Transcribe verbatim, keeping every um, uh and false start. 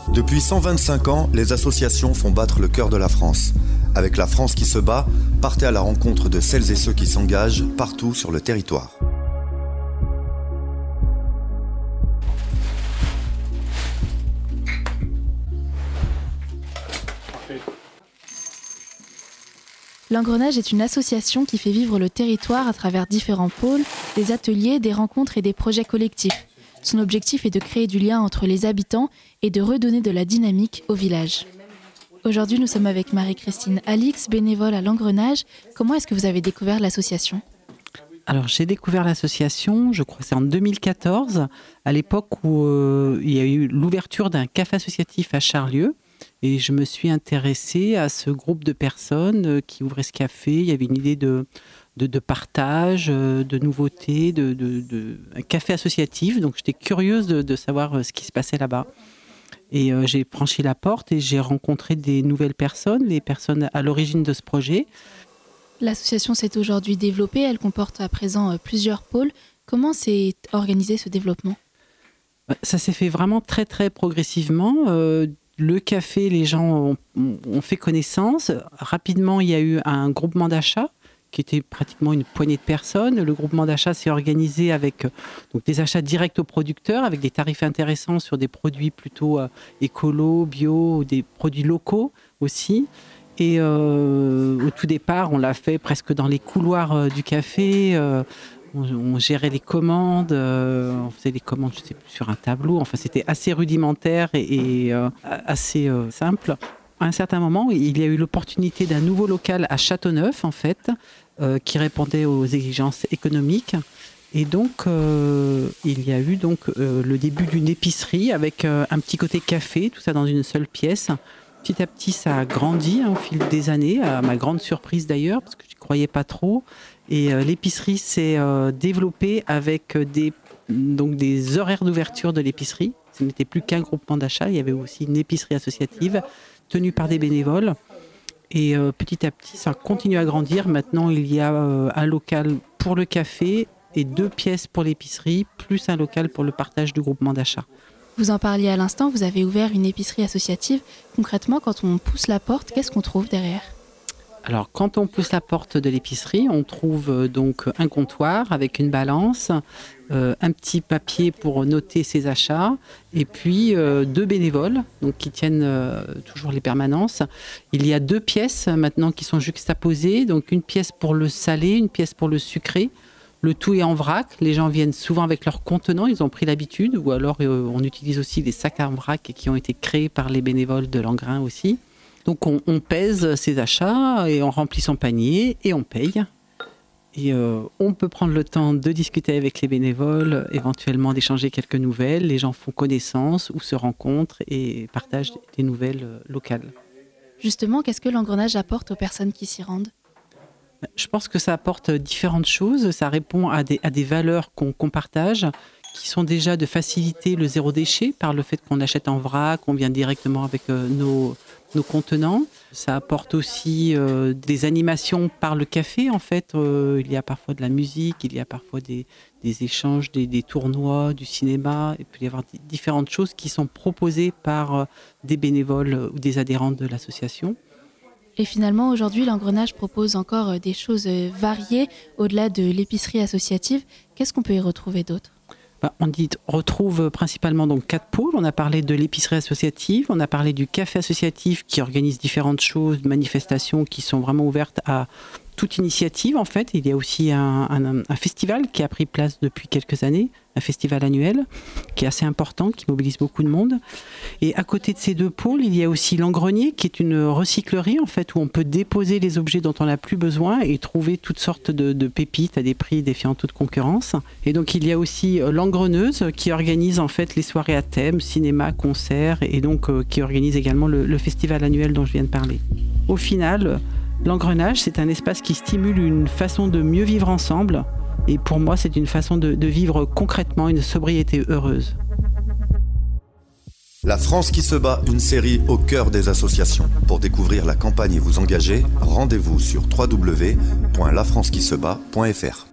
Depuis cent vingt-cinq ans, les associations font battre le cœur de la France. Avec La France qui se bat, partez à la rencontre de celles et ceux qui s'engagent partout sur le territoire. L'Engrenage est une association qui fait vivre le territoire à travers différents pôles, des ateliers, des rencontres et des projets collectifs. Son objectif est de créer du lien entre les habitants et de redonner de la dynamique au village. Aujourd'hui, nous sommes avec Marie-Christine Alix, bénévole à l'Engrenage. Comment est-ce que vous avez découvert l'association ? Alors, j'ai découvert l'association, je crois que c'est en deux mille quatorze, à l'époque où euh, il y a eu l'ouverture d'un café associatif à Charlieu. Et je me suis intéressée à ce groupe de personnes qui ouvraient ce café. Il y avait une idée de, de, de partage, de nouveauté, de, de, de, un café associatif. Donc j'étais curieuse de, de savoir ce qui se passait là-bas. Et euh, j'ai franchi la porte et j'ai rencontré des nouvelles personnes, les personnes à l'origine de ce projet. L'association s'est aujourd'hui développée. Elle comporte à présent plusieurs pôles. Comment s'est organisé ce développement ? Ça s'est fait vraiment très, très progressivement. Euh, Le café, les gens ont, ont fait connaissance. Rapidement, il y a eu un groupement d'achat qui était pratiquement une poignée de personnes. Le groupement d'achat s'est organisé avec donc, des achats directs aux producteurs, avec des tarifs intéressants sur des produits plutôt euh, écolos, bio, des produits locaux aussi. Et euh, au tout départ, on l'a fait presque dans les couloirs euh, du café. Euh, On, on gérait les commandes, euh, on faisait les commandes, je sais plus, sur un tableau. Enfin, c'était assez rudimentaire et, et euh, assez euh, simple. À un certain moment, il y a eu l'opportunité d'un nouveau local à Châteauneuf, en fait, euh, qui répondait aux exigences économiques. Et donc, euh, il y a eu donc euh, le début d'une épicerie avec euh, un petit côté café, tout ça dans une seule pièce. Petit à petit, ça a grandi hein, au fil des années, à ma grande surprise d'ailleurs, parce que je n'y croyais pas trop. Et euh, l'épicerie s'est euh, développée avec des, donc des horaires d'ouverture de l'épicerie. Ce n'était plus qu'un groupement d'achat, il y avait aussi une épicerie associative tenue par des bénévoles. Et euh, petit à petit, ça continue à grandir. Maintenant, il y a euh, un local pour le café et deux pièces pour l'épicerie, plus un local pour le partage du groupement d'achat. Vous en parliez à l'instant, vous avez ouvert une épicerie associative. Concrètement, quand on pousse la porte, qu'est-ce qu'on trouve derrière ? Alors, quand on pousse la porte de l'épicerie, on trouve donc un comptoir avec une balance, euh, un petit papier pour noter ses achats, et puis euh, deux bénévoles donc, qui tiennent euh, toujours les permanences. Il y a deux pièces maintenant qui sont juxtaposées, donc une pièce pour le salé, une pièce pour le sucré. Le tout est en vrac. Les gens viennent souvent avec leurs contenants, ils ont pris l'habitude, ou alors euh, on utilise aussi des sacs en vrac qui ont été créés par les bénévoles de l'Engrain aussi. Donc on, on pèse ses achats et on remplit son panier et on paye. Et euh, on peut prendre le temps de discuter avec les bénévoles, éventuellement d'échanger quelques nouvelles. Les gens font connaissance ou se rencontrent et partagent des nouvelles locales. Justement, qu'est-ce que l'Engrenage apporte aux personnes qui s'y rendent ? Je pense que ça apporte différentes choses. Ça répond à des, à des valeurs qu'on, qu'on partage, qui sont déjà de faciliter le zéro déchet par le fait qu'on achète en vrac, qu'on vient directement avec euh, nos, nos contenants. Ça apporte aussi euh, des animations par le café. En fait, euh, il y a parfois de la musique, il y a parfois des, des échanges, des, des tournois, du cinéma. Il peut y avoir différentes choses qui sont proposées par euh, des bénévoles ou des adhérents de l'association. Et finalement, aujourd'hui, l'Engrenage propose encore des choses variées au-delà de l'épicerie associative. Qu'est-ce qu'on peut y retrouver d'autre ? Ben, on dit, retrouve principalement donc quatre pôles. On a parlé de l'épicerie associative, on a parlé du café associatif qui organise différentes choses, manifestations qui sont vraiment ouvertes à toute initiative. En fait, il y a aussi un, un, un festival qui a pris place depuis quelques années, un festival annuel qui est assez important, qui mobilise beaucoup de monde. Et à côté de ces deux pôles, il y a aussi l'Engrenier qui est une recyclerie en fait où on peut déposer les objets dont on n'a plus besoin et trouver toutes sortes de, de pépites à des prix défiant toute concurrence. Et donc il y a aussi l'Engreneuse qui organise en fait les soirées à thème, cinéma, concerts et donc euh, qui organise également le, le festival annuel dont je viens de parler. Au final, l'Engrenage, c'est un espace qui stimule une façon de mieux vivre ensemble. Et pour moi, c'est une façon de, de vivre concrètement une sobriété heureuse. La France qui se bat, une série au cœur des associations. Pour découvrir la campagne et vous engager, rendez-vous sur w w w point la france qui se bat point f r.